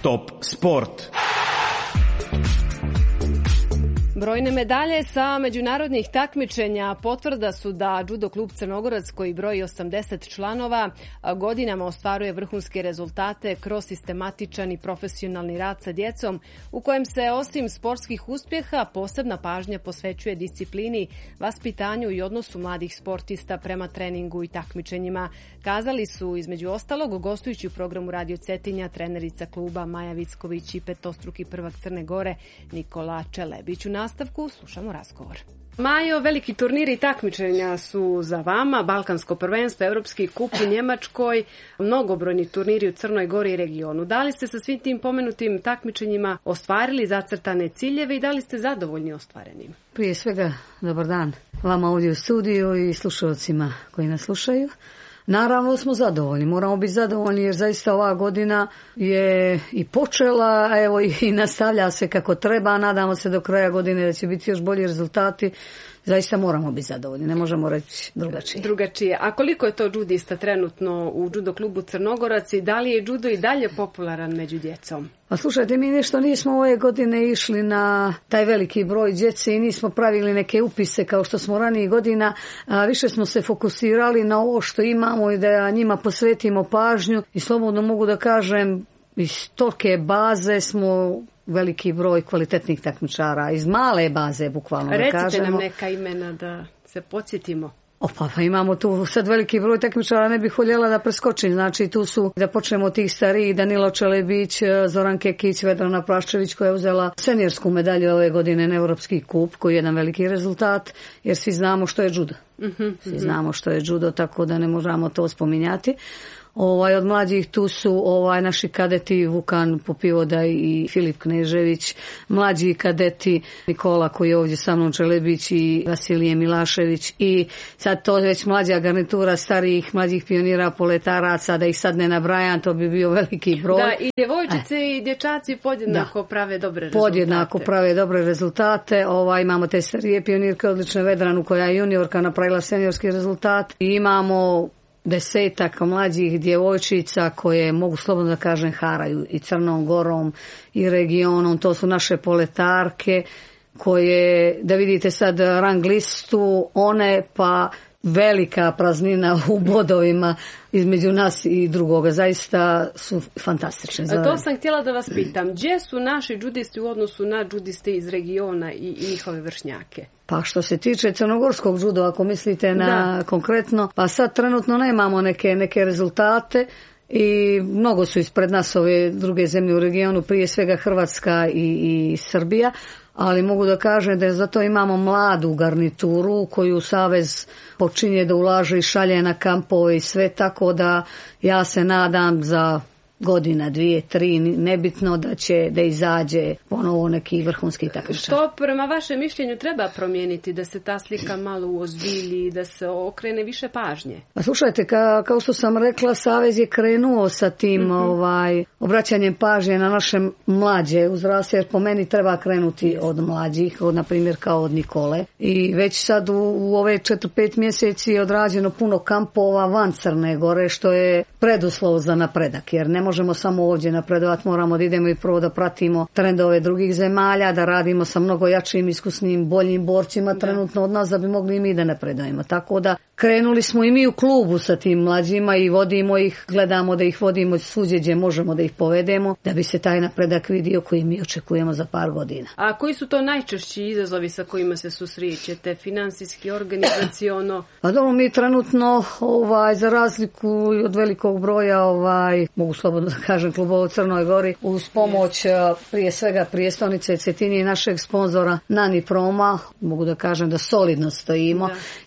Top sport. Brojne medalje sa međunarodnih takmičenja potvrda su da judo klub Crnogorac, koji broji 80 članova, godinama ostvaruje vrhunske rezultate kroz sistematičan i profesionalni rad sa djecom, u kojem se osim sportskih uspjeha posebna pažnja posvećuje disciplini, vaspitanju i odnosu mladih sportista prema treningu i takmičenjima. Kazali su između ostalog gostujući u programu Radio Cetinja trenerica kluba Maja Vicković i petostruki prvak Crne Gore Nikola Čelebić. U nastavku slušamo razgovor. Majo, veliki turniri i takmičenja su za vama, Balkansko prvenstvo, Europski kup u Njemačkoj, mnogobrojni turniri u Crnoj Gori i regionu. Da li ste sa svim tim pomenutim takmičenjima ostvarili zacrtane ciljeve i da li ste zadovoljni ostvarenim? Prije svega, dobar dan vama ovdje u studiju i slušalcima koji nas slušaju. Naravno smo zadovoljni, moramo biti zadovoljni jer zaista ova godina je i počela, evo i nastavlja se kako treba, nadamo se do kraja godine da će biti još bolji rezultati. Zaista moramo biti zadovoljni, ne možemo reći drugačije. A koliko je to judista trenutno u judo klubu Crnogorac i da li je judo i dalje popularan među djecom? Pa slušajte, mi nešto nismo ove godine išli na taj veliki broj djece i nismo pravili neke upise kao što smo ranijih godina. Više smo se fokusirali na ovo što imamo i da njima posvetimo pažnju i slobodno mogu da kažem iz tolike baze smo veliki broj kvalitetnih takmičara, iz male baze bukvalno da kažemo. Recite nam neka imena da se podsjetimo. Pa imamo tu sad veliki broj takmičara, ne bih voljela da preskočim, znači tu su, da počnemo od tih starijih, Danilo Čelebić, Zoran Kekić, Vedrana Praščević koja je uzela seniorsku medalju ove godine na Europski kup, koji je jedan veliki rezultat, jer svi znamo što je judo. Svi znamo što je judo, tako da ne možemo to spominjati. Od mlađih tu su naši kadeti Vukan Popivoda i Filip Knežević, mlađi kadeti Nikola koji je ovdje sa mnom, Čelebić i Vasilije Milašević i sad to već mlađa garnitura starijih mlađih pionira poletaraca, da ih sad ne nabrajam, to bi bio veliki broj. Da, i djevojčice i dječaci podjednako prave dobre rezultate. Podjednako prave dobre rezultate. Imamo te starije pionirke, odlične Vedranu koja je juniorka napravila seniorski rezultat i imamo 10 mlađih djevojčica koje, mogu slobodno da kažem, haraju i Crnom Gorom i regionom. To su naše poletarke koje, da vidite sad rang listu, one pa velika praznina u bodovima između nas i drugoga. Zaista su fantastične. To sam htjela da vas pitam. Gdje su naši judisti u odnosu na judiste iz regiona i njihove vršnjake? Pa što se tiče crnogorskog judo, ako mislite na konkretno, pa sad trenutno nemamo neke rezultate i mnogo su ispred nas ove druge zemlje u regionu, prije svega Hrvatska i Srbija, ali mogu da kažem da zato imamo mladu garnituru koju Savez počinje da ulaže i šalje na kampove i sve, tako da ja se nadam za godina, 2, 3, nebitno da izađe ponovo neki vrhunski takmičar. Što prema vašem mišljenju treba promijeniti da se ta slika malo uozbilji, da se okrene više pažnje? Pa slušajte, kao što sam rekla, Savez je krenuo sa tim obraćanjem pažnje na naše mlađe uzraste, jer po meni treba krenuti od mlađih, na primjer kao od Nikole. I već sad u ove 4-5 mjeseci je odrađeno puno kampova van Crne Gore, što je preduslov za napredak, jer ne možemo samo ovdje napredovati, moramo da idemo i prvo da pratimo trendove drugih zemalja, da radimo sa mnogo jačim, iskusnim, boljim borcima trenutno od nas da bi mogli i mi da napredujemo. Tako da krenuli smo i mi u klubu sa tim mlađima i vodimo ih, gledamo da ih vodimo svuđe gdje možemo da ih povedemo, da bi se taj napredak vidio koji mi očekujemo za par godina. A koji su to najčešći izazovi sa kojima se susrećete, financijski, organizaciono? Pa dobro, mi trenutno za razliku od velikog broja, mogu slobodno da kažem, klubova u Crnoj Gori, uz pomoć prije svega prijestolnice Cetinje i našeg sponzora Nani Proma, mogu da kažem da solidno stojimo,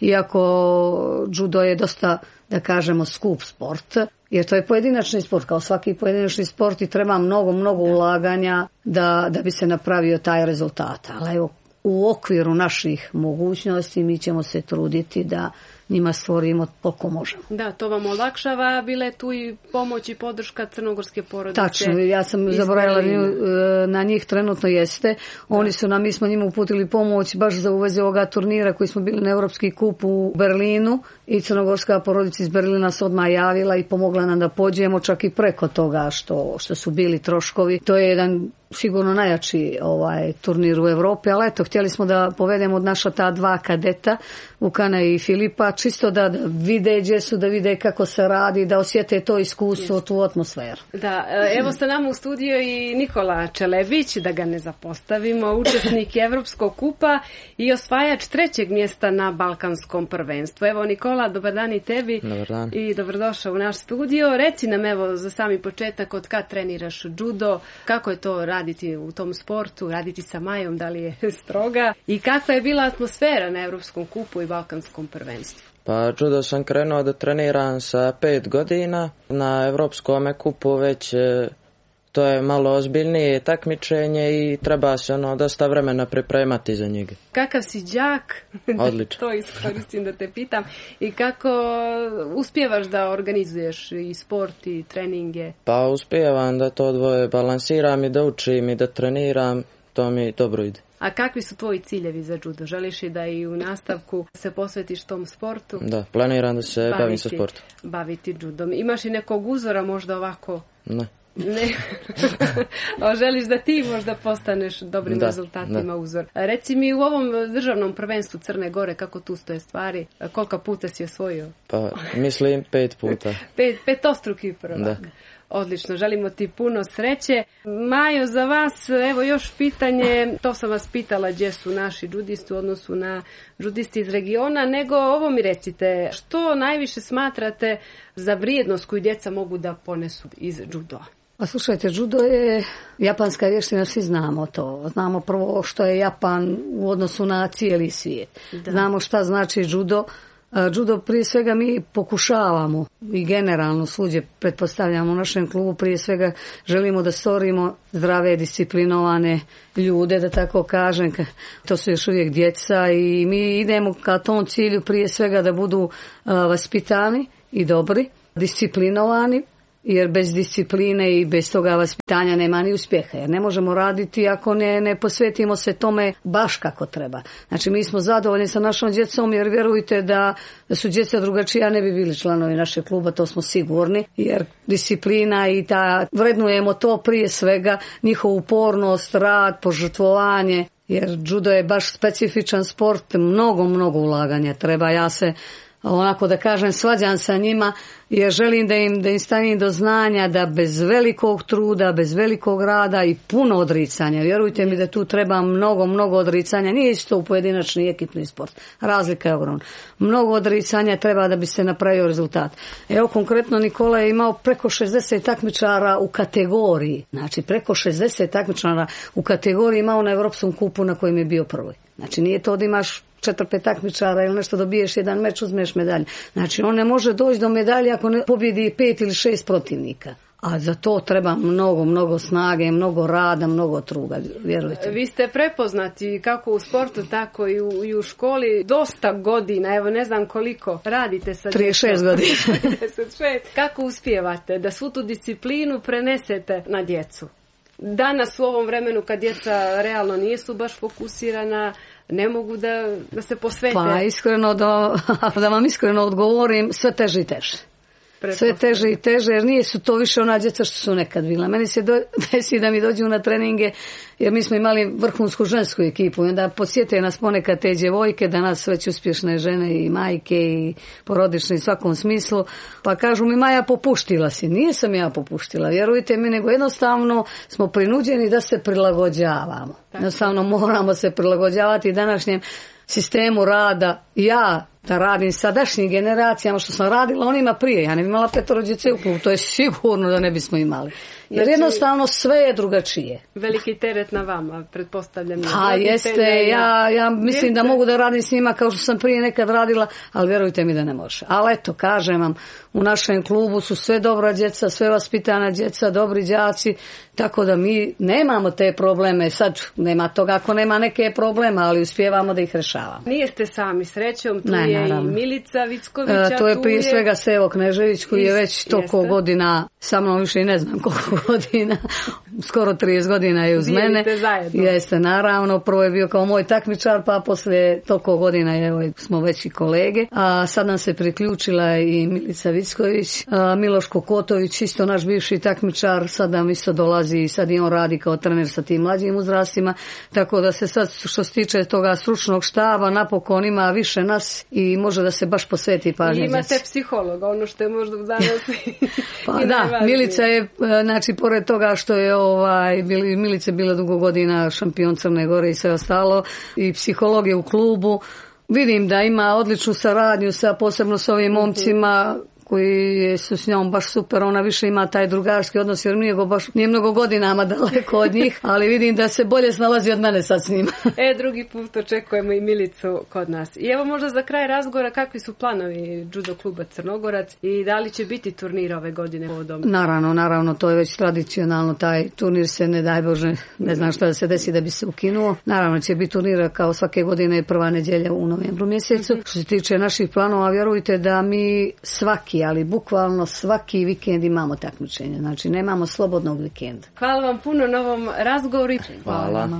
iako judo je dosta, da kažemo, skup sport, jer to je pojedinačni sport, kao svaki pojedinačni sport i treba mnogo ulaganja da bi se napravio taj rezultat. Ali evo, u okviru naših mogućnosti mi ćemo se truditi da njima stvorimo koliko možemo. Da, to vam olakšava, bila je tu i pomoć i podrška crnogorske porodice. Tačno, ja sam zaboravila na njih, trenutno jeste. Oni su nam, mi smo njima uputili pomoć baš za uveze ovoga turnira koji smo bili na Europski kup u Berlinu i crnogorska porodica iz Berlina se odmah javila i pomogla nam da pođemo čak i preko toga što su bili troškovi. To je jedan sigurno najjači turnir u Europi, ali eto, htjeli smo da povedemo od naša ta dva kadeta, Vukana i Filipa, čisto da vide gdje su, da vide kako se radi, da osjete to iskustvo, tu atmosferu. Da, evo sa nama u studiju i Nikola Čelebić, da ga ne zapostavimo, učesnik Evropskog kupa i osvajač 3. mjesta na Balkanskom prvenstvu. Evo Nikola, dobar dan i tebi. Dobar dan. I dobrodošao u naš studio. Reci nam evo za sami početak od kad treniraš judo, kako je to raditi u tom sportu, raditi sa Majom, da li je stroga i kakva je bila atmosfera na Evropskom kupu i Balkanskom prvenstvu? Pa judo sam krenuo da treniram sa 5 godina, na Evropskom kupu već to je malo ozbiljnije takmičenje i treba se dosta vremena pripremati za njega. Kakav si đak? Odlično. To iskoristim da te pitam. I kako uspijevaš da organizuješ i sport i treninge? Pa uspijevam da to dvoje balansiram i da učim i da treniram, to mi dobro ide. A kakvi su tvoji ciljevi za judo? Želiš i da i u nastavku se posvetiš tom sportu? Da, planiram da se bavim sa sportom. Baviti judom. Imaš i nekog uzora možda ovako? Ne. Ne. Želiš da ti možda postaneš dobrim rezultatima uzor. Reci mi u ovom državnom prvenstvu Crne Gore kako tu stoje stvari, koliko puta si osvojio? Pa mislim 5 puta. Petostruki prvak. Da. Odlično, želimo ti puno sreće. Majo, za vas, evo još pitanje, to sam vas pitala gdje su naši judisti u odnosu na judisti iz regiona, nego ovo mi recite, što najviše smatrate za vrijednost koju djeca mogu da ponesu iz judoa? Pa slušajte, judo je japanska vještina, svi znamo to. Znamo prvo što je Japan u odnosu na cijeli svijet. Da. Znamo šta znači judo. Judo prije svega mi pokušavamo i generalno svuđe pretpostavljamo u našem klubu, prije svega želimo da stvorimo zdrave, disciplinovane ljude, da tako kažem. To su još uvijek djeca i mi idemo ka tom cilju prije svega da budu vaspitani i dobri, disciplinovani, jer bez discipline i bez toga vaspitanja nema ni uspjeha, jer ne možemo raditi ako ne posvetimo se tome baš kako treba. Znači mi smo zadovoljni sa našom djecom, jer vjerujte da su djeca drugačija, ne bi bili članovi našeg kluba, to smo sigurni, jer disciplina i vrednujemo to prije svega, njihovu upornost, rad, požrtvovanje, jer judo je baš specifičan sport, mnogo ulaganja treba. Ja se onako da kažem svađam sa njima jer želim da im stavim do znanja da bez velikog truda, bez velikog rada i puno odricanja, vjerujte mi da tu treba mnogo odricanja, nije isto u pojedinačni ekipni sport, razlika je ogromna. Mnogo odricanja treba da biste napravio rezultat. Evo konkretno Nikola je imao preko 60 takmičara u kategoriji, znači preko 60 takmičara u kategoriji imao na Europskom kupu na kojem je bio prvi. Znači nije to da imaš 4-5 takmičara ili nešto dobiješ jedan meč, uzmeš medalju. Znači on ne može doći do medalje ako ne pobjedi 5 ili 6 protivnika. A za to treba mnogo snage, mnogo rada, mnogo truda, vjerujte. Vi ste prepoznati kako u sportu, tako i u školi. Dosta godina, evo ne znam koliko radite sa 36 godina. 36. Kako uspijevate da svu tu disciplinu prenesete na djecu? Danas u ovom vremenu kad djeca realno nisu baš fokusirana, ne mogu da se posvete. Pa iskreno, da vam iskreno odgovorim, sve teže i teže. Sve teže i teže, jer nije su to više ona djeca što su nekad bila. Meni se desi da mi dođu na treninge, jer mi smo imali vrhunsku žensku ekipu i onda podsjete nas ponekad te djevojke, danas već uspješne žene i majke i porodične u svakom smislu, pa kažu mi Maja popuštila si. Nije sam ja popuštila, vjerujte mi, nego jednostavno smo prinuđeni da se prilagođavamo. Jednostavno moramo se prilagođavati današnjem sistemu rada. Ja da radim sadašnjim generacijama što sam radila onima prije, ja ne bi imala 5 djece u klubu, to je sigurno da ne bismo imali. Jer jednostavno sve je drugačije. Veliki teret na vama, pretpostavljam. A jeste, ja mislim da mogu da radim s njima kao što sam prije nekad radila, ali vjerujte mi da ne može. Ali eto, kažem vam, u našem klubu su sve dobra djeca, sve vaspitana djeca, dobri đaci, tako da mi nemamo te probleme. Sad nema toga ako nema neke problema, ali uspijevamo da ih rešavamo. Nijeste sami, sretni srećom, tu je i Milica Vicković. To je prije svega Sevo Knežević koji je već toliko godina, sa mnom više i ne znam koliko godina, skoro 30 godina je uz mene. Jeste, naravno, prvo je bio kao moj takmičar, pa poslije toliko godina smo već i kolege. A sad nam se priključila i Milica Vicković, Miloš Kokotović, isto naš bivši takmičar, sad nam isto dolazi i sad i on radi kao trener sa tim mlađim uzrastima, tako da se sad što se tiče toga stručnog štaba napokon ima više nas i može da se baš posveti pažnje. Imate psihologa, ono što je možda danas pa da, Milica je, znači pored toga što je Milica je bila dugo godina šampion Crne Gore i sve ostalo i psiholog je u klubu. Vidim da ima odličnu saradnju posebno s ovim momcima koji su s njom baš super, ona više ima taj drugarski odnos jer nije mnogo godinama daleko od njih, ali vidim da se bolje snalazi od mene sad s njima. Drugi put očekujemo i Milicu kod nas. I evo možda za kraj razgovora, kakvi su planovi judo kluba Crnogorac i da li će biti turnir ove godine povodom? Naravno, to je već tradicionalno, taj turnir se ne daj Bože, ne znam što da se desi da bi se ukinuo. Naravno će biti turnira kao svake godine prva nedjelja u novembru mjesecu. Što se tiče naših planova, vjerujte da mi ali bukvalno svaki vikend imamo takmičenje. Znači, nemamo slobodnog vikenda. Hvala vam puno na ovom razgovoru. Hvala.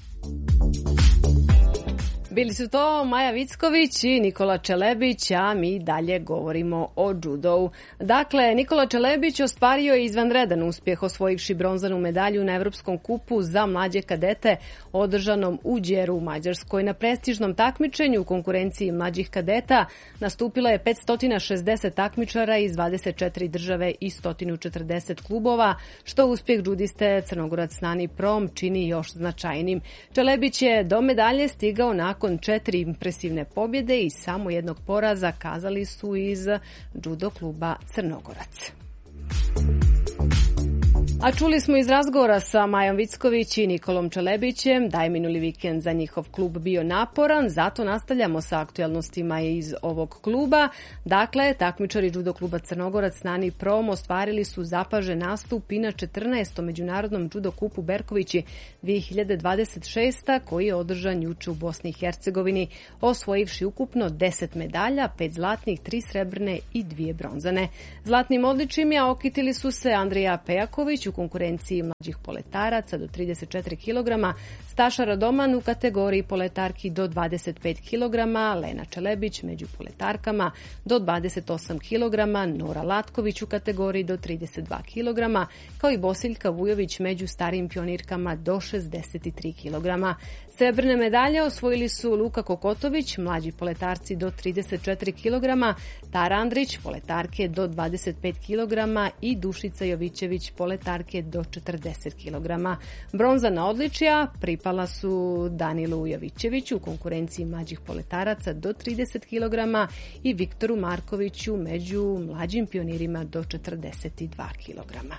Bili su to Maja Vicković i Nikola Čelebić, a mi dalje govorimo o judovu. Dakle, Nikola Čelebić ostvario je izvanredan uspjeh osvojivši bronzanu medalju na Evropskom kupu za mlađe kadete održanom u Đeru u Mađarskoj. Na prestižnom takmičenju u konkurenciji mlađih kadeta nastupilo je 560 takmičara iz 24 države i 140 klubova, što uspjeh judiste Crnogorac Nani Prom čini još značajnim. Čelebić je do medalje stigao nakon 4 impresivne pobjede i samo jednog poraza, kazali su iz judo kluba Crnogorac. A čuli smo iz razgovora sa Majom Vicković i Nikolom Čelebićem da je minuli vikend za njihov klub bio naporan, zato nastavljamo sa aktualnostima iz ovog kluba. Dakle, takmičari judo kluba Crnogorac Nani Prom ostvarili su zapažen nastup i na 14. međunarodnom judo kupu Berkovići 2026. koji je održan juče u Bosni i Hercegovini, osvojivši ukupno 10 medalja, 5 zlatnih, 3 srebrne i 2 bronzane. Zlatnim odličjima okitili su se Andrija Pejaković u konkurenciji mlađih poletaraca do 34 kg, Staša Radoman u kategoriji poletarki do 25 kg, Lena Čelebić među poletarkama do 28 kg, Nora Latković u kategoriji do 32 kg, kao i Bosiljka Vujović među starijim pionirkama do 63 kg. Srebrne medalje osvojili su Luka Kokotović, mlađi poletarci do 34 kg, Tara Andrić, poletarke do 25 kg i Dušica Jovićević, poletarke do 40 kg. Bronzana odličja pripala su Danilu Jovićeviću u konkurenciji mlađih poletaraca do 30 kg i Viktoru Markoviću među mlađim pionirima do 42 kg.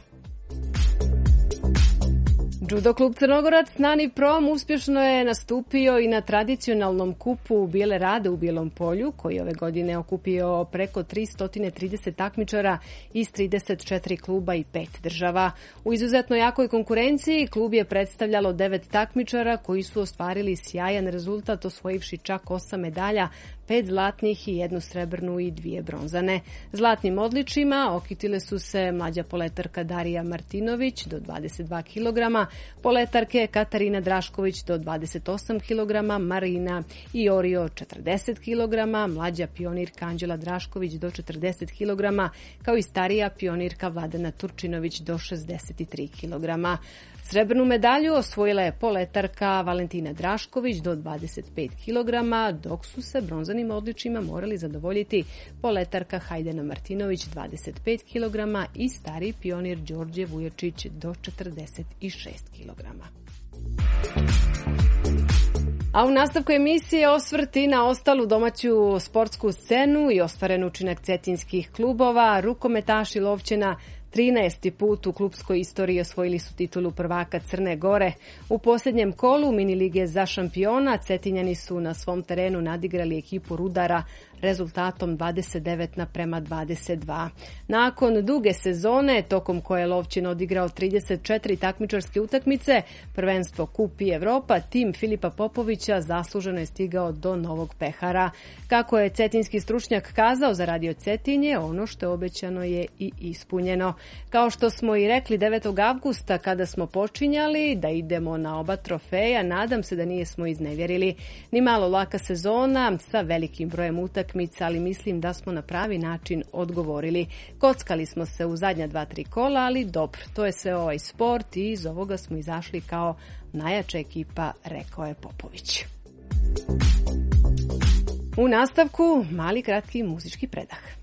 Judo klub Crnogorac Nani Prom uspješno je nastupio i na tradicionalnom kupu Bijele Rade u Bijelom Polju, koji je ove godine okupio preko 330 takmičara iz 34 kluba i 5 država. U izuzetno jakoj konkurenciji klub je predstavljalo 9 takmičara koji su ostvarili sjajan rezultat, osvojivši čak 8 medalja, 5 zlatnih i 1 srebrnu i 2 bronzane. Zlatnim odličjima okitile su se mlađa poletarka Darija Martinović do 22 kg, poletarke Katarina Drašković do 28 kg, Marina Iorio 40 kg, mlađa pionirka Anđela Drašković do 40 kg, kao i starija pionirka Vladana Turčinović do 63 kg. Srebrnu medalju osvojila je poletarka Valentina Drašković do 25 kg, dok su se bronzanim odličjima morali zadovoljiti poletarka Hajdena Martinović 25 kg i stari pionir Đorđe Vujočić do 46 kg. A u nastavku emisije osvrti na ostalu domaću sportsku scenu i ostvaren učinak cetinskih klubova. Rukometaši Lovćena 13. put u klubskoj istoriji osvojili su titulu prvaka Crne Gore. U posljednjem kolu mini lige za šampiona Cetinjani su na svom terenu nadigrali ekipu Rudara rezultatom 29:22. Nakon duge sezone, tokom koje je Lovćin odigrao 34 takmičarske utakmice, prvenstvo Kup i Evropa, tim Filipa Popovića zasluženo je stigao do novog pehara. Kako je cetinski stručnjak kazao za Radio Cetinje, ono što je obećano je i ispunjeno. Kao što smo i rekli 9. avgusta kada smo počinjali da idemo na oba trofeja, nadam se da nismo iznevjerili. Ni malo laka sezona sa velikim brojem utakmica, ali mislim da smo na pravi način odgovorili. Kockali smo se u zadnja 2-3 kola, ali dobro, to je sve ovaj sport i iz ovoga smo izašli kao najjača ekipa, rekao je Popović. U nastavku mali kratki muzički predah.